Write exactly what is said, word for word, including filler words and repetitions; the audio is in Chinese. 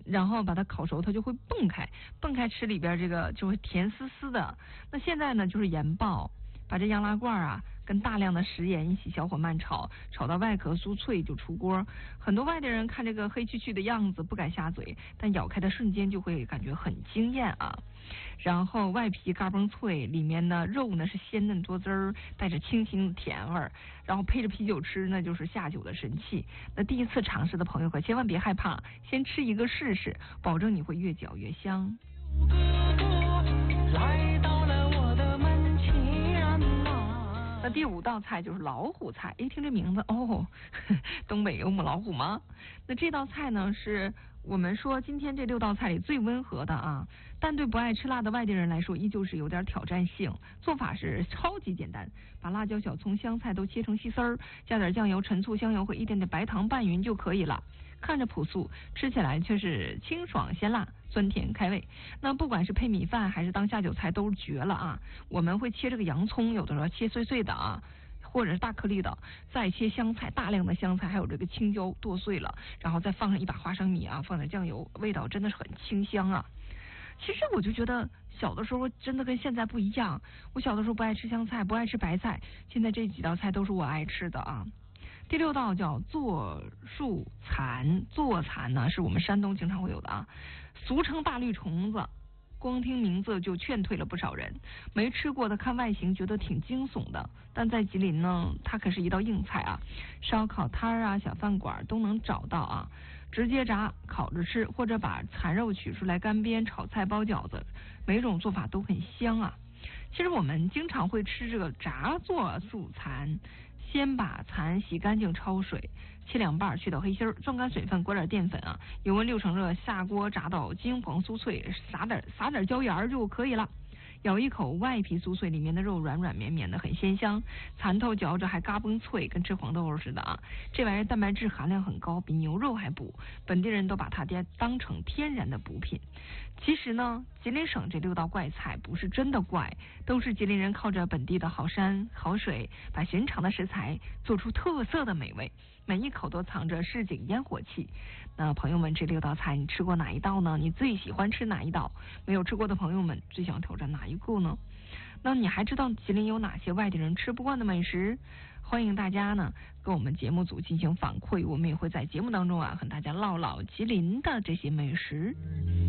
然后把它烤熟，它就会蹦开，蹦开吃里边这个就会甜丝丝的。那现在呢就是盐爆，把这洋拉罐啊跟大量的食盐一起小火慢炒，炒到外壳酥脆就出锅。很多外地人看这个黑黢黢的样子不敢下嘴，但咬开的瞬间就会感觉很惊艳啊。然后外皮嘎嘣脆，里面呢肉呢是鲜嫩多汁儿，带着清新的甜味儿，然后配着啤酒吃那就是下酒的神器。那第一次尝试的朋友可千万别害怕，先吃一个试试，保证你会越嚼越香。来到了我的门前啊。那第五道菜就是老虎菜，一听这名字哦，呵呵东北有母老虎吗？那这道菜呢是我们说今天这六道菜里最温和的啊，但对不爱吃辣的外地人来说依旧是有点挑战性。做法是超级简单，把辣椒、小葱、香菜都切成细丝儿，加点酱油、陈醋、香油和一点点白糖拌匀就可以了。看着朴素，吃起来却是清爽鲜辣，酸甜开胃。那不管是配米饭还是当下酒菜都绝了啊！我们会切这个洋葱，有的时候切碎碎的啊，或者是大颗粒的，再切香菜，大量的香菜，还有这个青椒剁碎了，然后再放上一把花生米啊，放点酱油，味道真的是很清香啊。其实我就觉得小的时候真的跟现在不一样，我小的时候不爱吃香菜，不爱吃白菜，现在这几道菜都是我爱吃的啊。第六道叫坐树蚕，坐蚕呢是我们山东经常会有的啊，俗称大绿虫子。光听名字就劝退了不少人，没吃过的看外形觉得挺惊悚的，但在吉林呢，它可是一道硬菜啊，烧烤摊啊、小饭馆都能找到啊，直接炸、烤着吃，或者把蚕肉取出来干煸、炒菜、包饺子，每种做法都很香啊。其实我们经常会吃这个炸坐树蚕。先把蚕洗干净焯水，切两半去掉黑心儿，撞干水分，裹点淀粉啊，油温六成热，下锅炸到金黄酥脆，撒点撒点椒盐就可以了。咬一口，外皮酥脆，里面的肉软软绵绵的，很鲜香。蚕头嚼着还嘎嘣脆，跟吃黄豆腐似的啊！这玩意儿蛋白质含量很高，比牛肉还补，本地人都把它当成天然的补品。其实呢，吉林省这六道怪菜不是真的怪，都是吉林人靠着本地的好山好水，把寻常的食材做出特色的美味，每一口都藏着市井烟火气。那朋友们，这六道菜你吃过哪一道呢？你最喜欢吃哪一道？没有吃过的朋友们最想挑战哪一个呢？那你还知道吉林有哪些外地人吃不惯的美食？欢迎大家呢跟我们节目组进行反馈，我们也会在节目当中啊和大家唠唠吉林的这些美食。